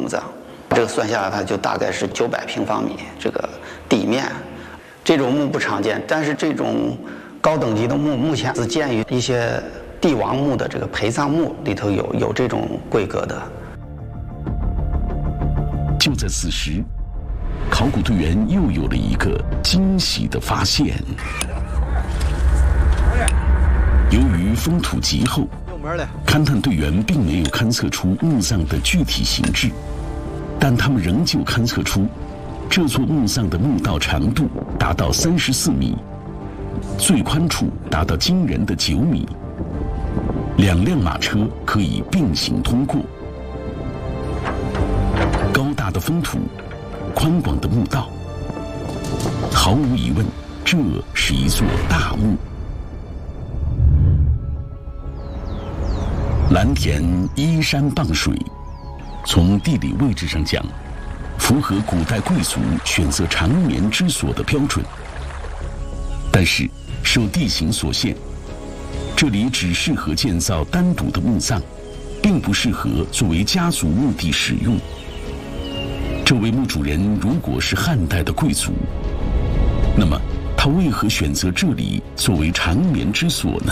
墓葬，这个算下来它就大概是900平方米这个地面。这种墓不常见，但是这种高等级的墓目前只见于一些帝王墓的这个陪葬墓里头有这种规格的。 就在此时，考古队员又有了一个惊喜的发现。由于封土极厚，勘探队员并没有勘测出墓葬的具体形制，但他们仍旧勘测出这座墓葬的墓道长度达到34米，最宽处达到惊人的9米，2辆马车可以并行通过。高大的封土，宽广的墓道，毫无疑问，这是一座大墓。蓝田依山傍水，从地理位置上讲，符合古代贵族选择长眠之所的标准。但是受地形所限，这里只适合建造单独的墓葬，并不适合作为家族墓地使用。这位墓主人如果是汉代的贵族，那么他为何选择这里作为长眠之所呢？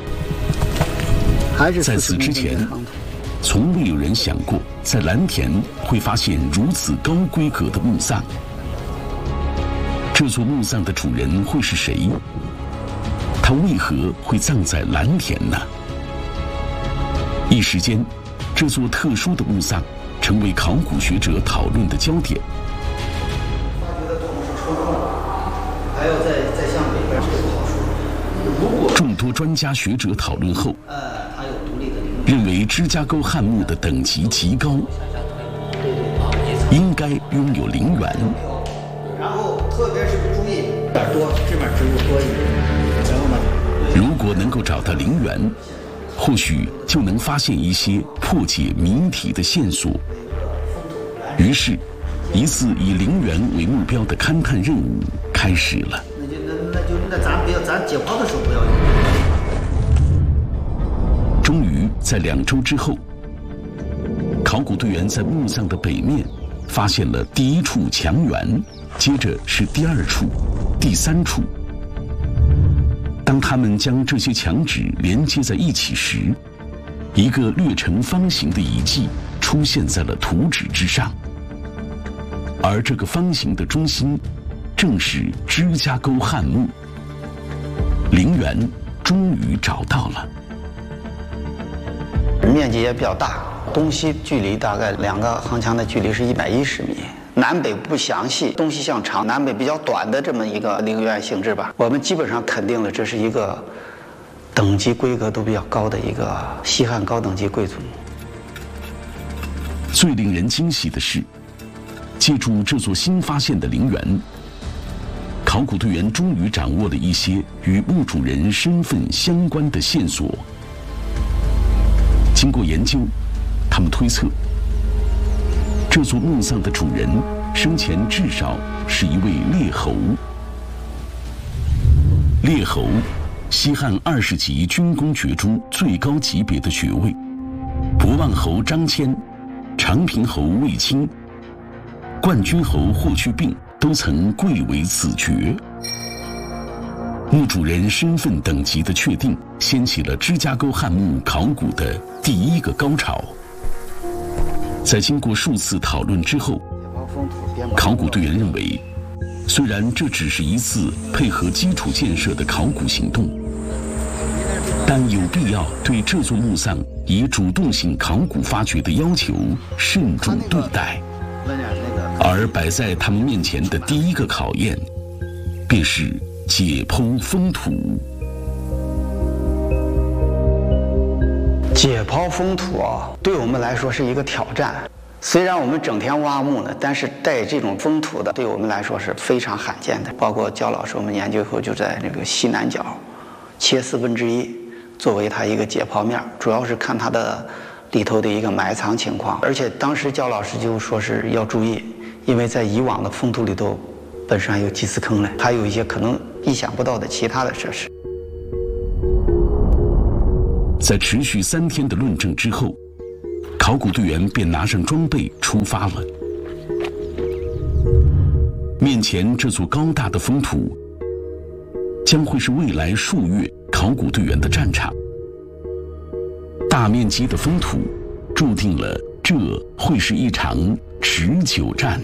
在此之前，从未有人想过在蓝田会发现如此高规格的墓葬。这座墓葬的主人会是谁？他为何会葬在蓝田呢？一时间，这座特殊的墓葬成为考古学者讨论的焦点。 发掘的土是抽空，还要再向北边这个好说。 众多专家学者讨论后，认为芝加沟汉墓的等级极高，应该拥有陵园。 然后特别是注意点多，这边植物多一点。然后呢， 如果能够找到陵园，或许就能发现一些破解谜题的线索。于是，一次以陵园为目标的勘探任务开始了。 那咱解剖的时候不要用。 终于在2周之后，考古队员在墓葬的北面发现了第1处墙垣，接着是第2处、第3处。当他们将这些墙纸连接在一起时，一个略呈方形的遗迹出现在了图纸之上，而这个方形的中心正是芝加沟汉墓。陵园终于找到了。 面积也比较大，东西距离大概2个夯墙的距离是110米，南北不详细，东西向长，南北比较短的这么一个陵园形制吧。我们基本上肯定了，这是一个等级规格都比较高的一个西汉高等级贵族墓。 最令人惊喜的是，借助这座新发现的陵园，考古队员终于掌握了一些与墓主人身份相关的线索。经过研究，他们推测，这座墓葬的主人生前至少是一位列侯。列侯，西汉20级军功爵中最高级别的爵位，博望侯张骞、长平侯卫青、冠军侯霍去病都曾贵为此爵。墓主人身份等级的确定，掀起了芝加沟汉墓考古的第1个高潮。在经过数次讨论之后，考古队员认为，虽然这只是一次配合基础建设的考古行动，但有必要对这座墓葬以主动性考古发掘的要求慎重对待。而摆在他们面前的第1个考验，便是解剖封土。 解剖封土啊，对我们来说是一个挑战。虽然我们整天挖墓呢，但是带这种封土的，对我们来说是非常罕见的。包括焦老师，我们研究后就在那个西南角切1/4，作为它一个解剖面，主要是看它的里头的一个埋藏情况。而且当时焦老师就说是要注意，因为在以往的封土里头，本身还有祭祀坑嘞，还有一些可能意想不到的其他的设施。 在持续3天的论证之后， 考古队员便拿上装备出发了。面前这座高大的封土，将会是未来数月考古队员的战场。大面积的封土，注定了这会是一场持久战。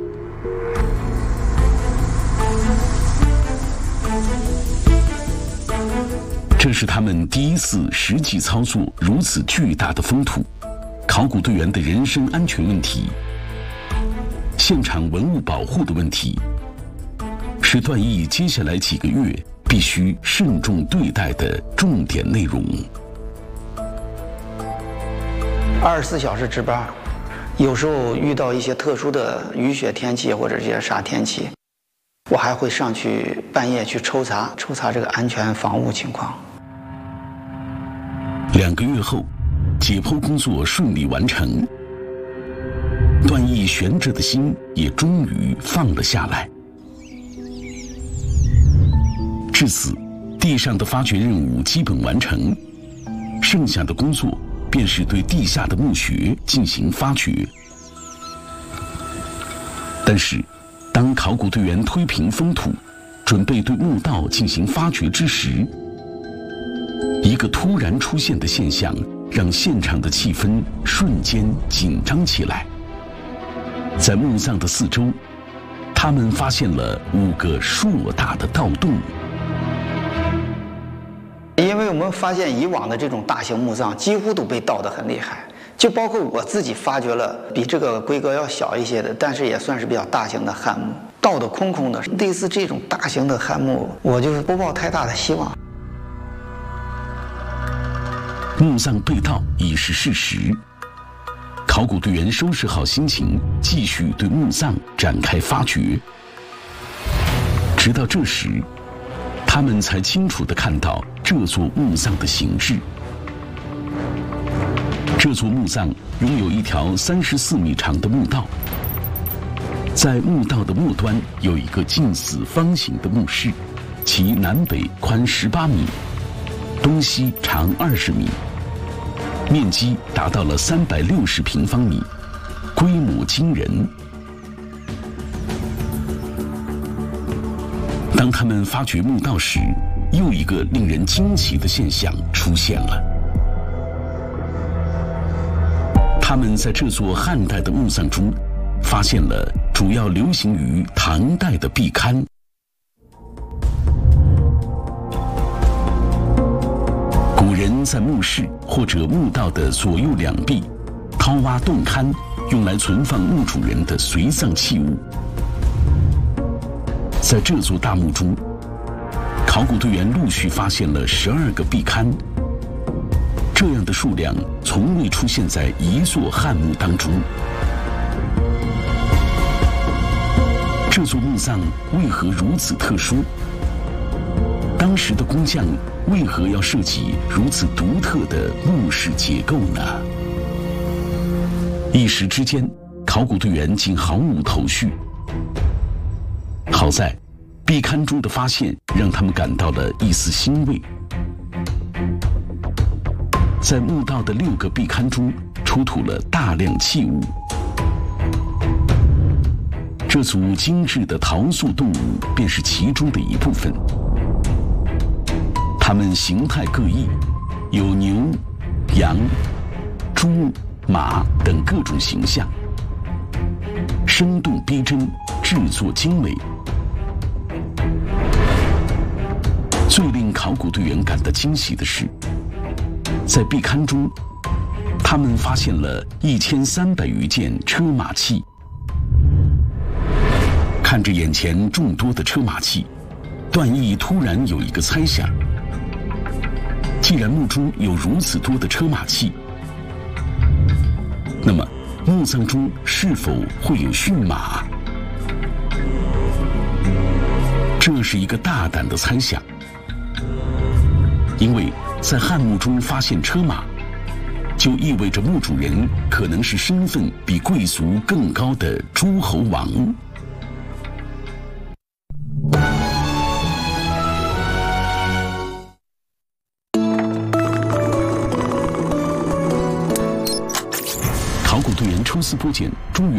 这是他们第一次实际操作如此巨大的封土，考古队员的人身安全问题，现场文物保护的问题，是段毅接下来几个月必须慎重对待的重点内容。 24小时值班，有时候遇到一些特殊的雨雪天气或者这些啥天气，我还会上去半夜去抽查这个安全防务情况。 2个月后，解剖工作顺利完成，段毅悬着的心也终于放了下来。至此，地上的发掘任务基本完成，剩下的工作便是对地下的墓穴进行发掘。但是，当考古队员推平封土，准备对墓道进行发掘之时，一个突然出现的现象让现场的气氛瞬间紧张起来。在墓葬的四周，他们发现了5个硕大的盗洞。 因为我们发现以往的这种大型墓葬几乎都被盗得很厉害，就包括我自己发掘了比这个规格要小一些的，但是也算是比较大型的汉墓，盗得空空的。类似这种大型的汉墓，我就是不抱太大的希望。 墓葬被盗已是事实，考古队员收拾好心情，继续对墓葬展开发掘。直到这时，他们才清楚地看到这座墓葬的形制。这座墓葬拥有一条34米长的墓道，在墓道的末端有一个近似方形的墓室，其南北宽18米，东西长20米，面积达到了360平方米，规模惊人。当他们发掘墓道时，又一个令人惊奇的现象出现了。他们在这座汉代的墓葬中，发现了主要流行于唐代的壁龛。古人在墓室或者墓道的左右两壁掏挖洞龛，用来存放墓主人的随葬器物。在这座大墓中，考古队员陆续发现了12个壁龛，这样的数量从未出现在一座汉墓当中。这座墓葬为何如此特殊？当时的工匠为何要设计如此独特的墓室结构呢？一时之间，考古队员竟毫无头绪。好在，壁龛中的发现让他们感到了一丝欣慰。在墓道的6个壁龛中，出土了大量器物。这组精致的陶塑动物便是其中的一部分。它们形态各异，有牛、羊、猪、马等各种形象，生动逼真，制作精美。最令考古队员感到惊喜的是，在壁龛中，他们发现了1300余件车马器。看着眼前众多的车马器，段毅突然有一个猜想：既然墓中有如此多的车马器，那么墓葬中是否会有驯马？这是一个大胆的猜想，因为在汉墓中发现车马，就意味着墓主人可能是身份比贵族更高的诸侯王。 抽丝剥茧，终于